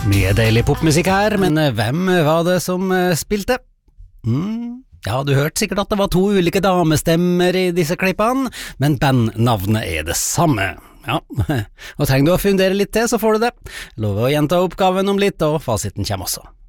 Mye deilig popmusikk her, men hvem var det som spilte? Ja, du hørte sikkert at det var to ulike damestemmer i disse klippene, men bandnavnet er det samme. Ja, og trenger du å fundere litt til, så får du det. Lover å gjenta oppgaven om litt, og fasiten kommer også.